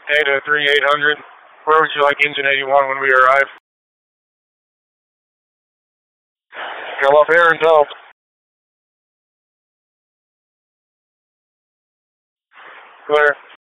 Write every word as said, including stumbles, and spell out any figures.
Data thirty-eight hundred. Where would you like engine eighty-one when we arrive? Go up air and tell. Clear.